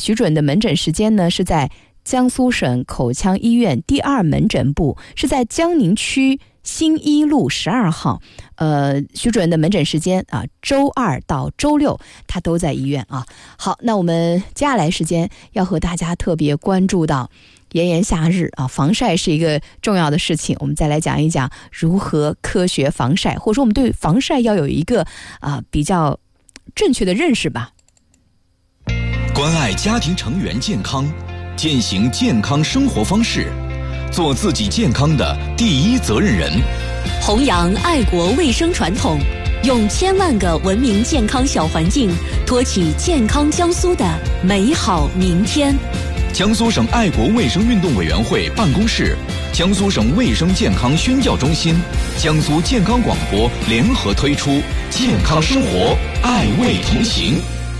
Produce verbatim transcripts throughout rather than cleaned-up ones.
徐准的门诊时间呢是在江苏省口腔医院第二门诊部，是在江宁区新一路十二号。呃，徐主任的门诊时间啊，周二到周六他都在医院啊。好，那我们接下来时间要和大家特别关注到炎炎夏日啊，防晒是一个重要的事情。我们再来讲一讲如何科学防晒，或者说我们对防晒要有一个啊比较正确的认识吧。 关爱家庭成员健康，践行健康生活方式，做自己健康的第一责任人， 弘扬爱国卫生传统，用千万个文明健康小环境，托起健康江苏的美好明天。 江苏省爱国卫生运动委员会办公室、江苏省卫生健康宣教中心、江苏健康广播联合推出《健康生活，爱卫同行》。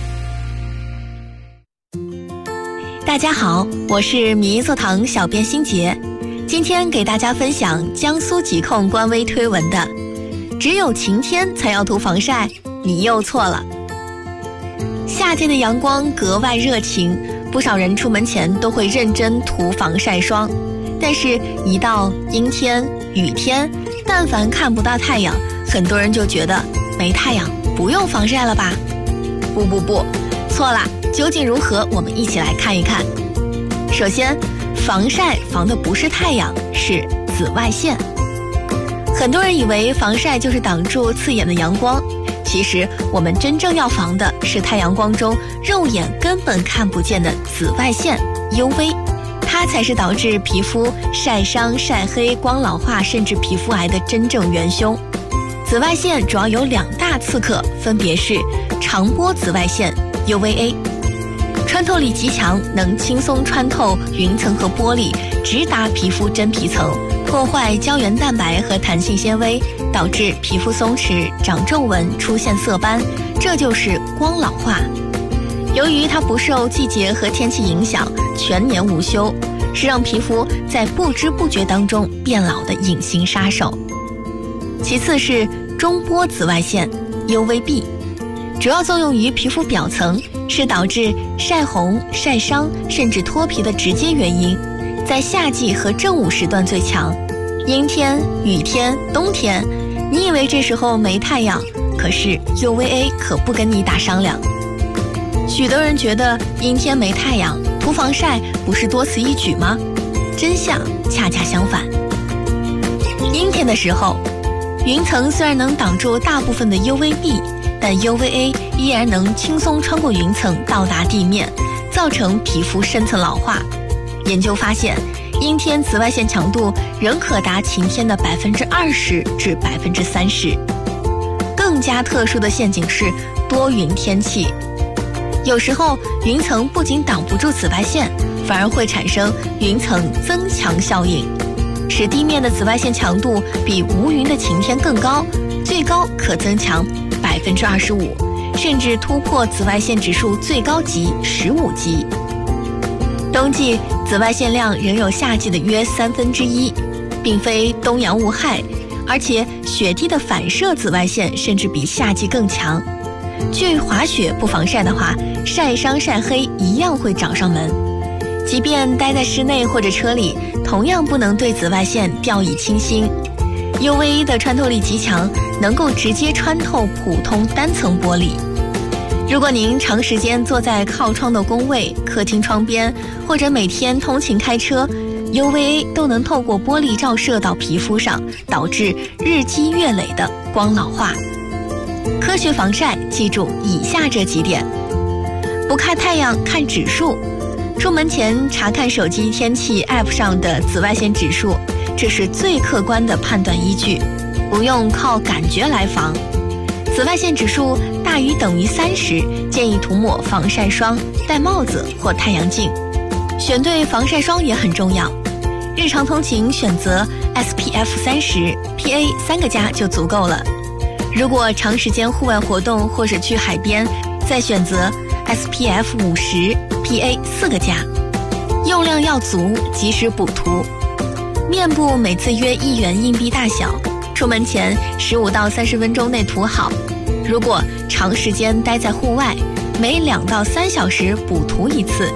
大家好，我是米一座堂小编欣杰，今天给大家分享江苏疾控官微推文的只有晴天才要涂防晒，你又错了。夏天的阳光格外热情，不少人出门前都会认真涂防晒霜，但是一到阴天、雨天，但凡看不到太阳，很多人就觉得没太阳不用防晒了吧？不不不，错啦！究竟如何？我们一起来看一看。首先，防晒防的不是太阳，是紫外线。很多人以为防晒就是挡住刺眼的阳光，其实我们真正要防的是太阳光中肉眼根本看不见的紫外线 U V， 它才是导致皮肤晒伤、晒黑、光老化甚至皮肤癌的真正元凶。紫外线主要有两大刺客，分别是长波紫外线 U V A，穿透力极强，能轻松穿透云层和玻璃，直达皮肤真皮层，破坏胶原蛋白和弹性纤维，导致皮肤松弛、长皱纹、出现色斑，这就是光老化。由于它不受季节和天气影响，全年无休，是让皮肤在不知不觉当中变老的隐形杀手。其次是中波紫外线 U V B， 主要作用于皮肤表层，是导致晒红、晒伤甚至脱皮的直接原因，在夏季和正午时段最强。阴天、雨天、冬天，你以为这时候没太阳，可是 U V A 可不跟你打商量。许多人觉得阴天没太阳，涂防晒不是多此一举吗？真相恰恰相反。阴天的时候，云层虽然能挡住大部分的 U V B， 但 U V A 依然能轻松穿过云层到达地面，造成皮肤深层老化。研究发现，阴天紫外线强度仍可达晴天的百分之二十至百分之三十。更加特殊的陷阱是多云天气，有时候云层不仅挡不住紫外线，反而会产生云层增强效应，使地面的紫外线强度比无云的晴天更高，最高可增强百分之二十五，甚至突破紫外线指数最高级十五级。冬季紫外线量仍有夏季的约三分之一，并非东洋无害，而且雪地的反射紫外线甚至比夏季更强。去滑雪不防晒的话，晒伤晒黑一样会找上门。即便待在室内或者车里，同样不能对紫外线掉以轻心。U V A 的穿透力极强，能够直接穿透普通单层玻璃。如果您长时间坐在靠窗的工位、客厅窗边，或者每天通勤开车， U V A 都能透过玻璃照射到皮肤上，导致日积月累的光老化。科学防晒，记住以下这几点：不看太阳，看指数。出门前查看手机天气 App 上的紫外线指数，这是最客观的判断依据，不用靠感觉来防。紫外线指数大于等于三十，建议涂抹防晒霜、戴帽子或太阳镜。选对防晒霜也很重要，日常通勤选择 S P F 三十 P A 三个加就足够了。如果长时间户外活动或是去海边，再选择 S P F 五十 P A 四个加，用量要足，及时补涂。面部每次约一元硬币大小，出门前十五到三十分钟内涂好。如果长时间待在户外，每两到三小时补涂一次。